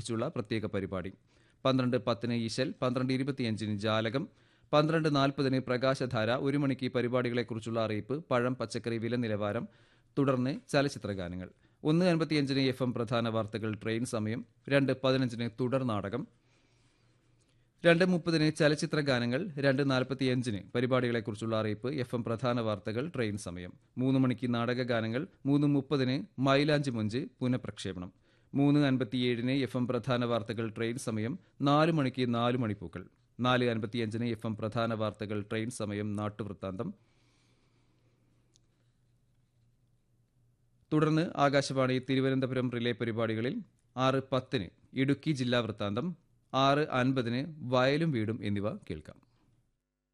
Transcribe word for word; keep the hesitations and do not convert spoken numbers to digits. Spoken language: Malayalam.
അനുബന്ധിച്ചുള്ള പ്രത്യേക പരിപാടി. പന്ത്രണ്ട് പത്തിന് ഈശൽ, പന്ത്രണ്ട് ഇരുപത്തിയഞ്ചിന് ജാലകം, പന്ത്രണ്ട് നാൽപ്പതിന് പ്രകാശധാര, ഒരു മണിക്ക് പരിപാടികളെക്കുറിച്ചുള്ള അറിയിപ്പ്, പഴം പച്ചക്കറി വില നിലവാരം, തുടർന്ന് ചലച്ചിത്രഗാനങ്ങൾ. ഒന്ന് അൻപത്തിയഞ്ചിന് എഫ് എം പ്രധാന വാർത്തകൾ ട്രെയിൻ സമയം, രണ്ട് പതിനഞ്ചിന് തുടർ നാടകം, രണ്ട് മുപ്പതിന് ചലച്ചിത്ര ഗാനങ്ങൾ, രണ്ട് നാൽപ്പത്തിയഞ്ചിന് പരിപാടികളെക്കുറിച്ചുള്ള അറിയിപ്പ്, എഫ് എം പ്രധാന വാർത്തകൾ ട്രെയിൻ സമയം, മൂന്ന് മണിക്ക് നാടക ഗാനങ്ങൾ, മൂന്ന് മുപ്പതിന് മൈലാഞ്ചി മൊഞ്ച് പുനഃപ്രക്ഷേപണം, മൂന്ന് അൻപത്തിയേഴിന് എഫ് എം പ്രധാന വാർത്തകൾ ട്രെയിൻ സമയം, നാല് മണിക്ക് നാല് മണിപ്പൂക്കൾ, നാല് അൻപത്തിയഞ്ചിന് എഫ് എം പ്രധാന വാർത്തകൾ ട്രെയിൻ സമയം നാട്ടുവൃത്താന്തം. തുടർന്ന് ആകാശവാണി തിരുവനന്തപുരം റിലേ പരിപാടികളിൽ ആറ് പത്തിന് ഇടുക്കി ജില്ലാ വൃത്താന്തം, ആറ് അൻപതിന് വയലും വീടും എന്നിവ കേൾക്കാം.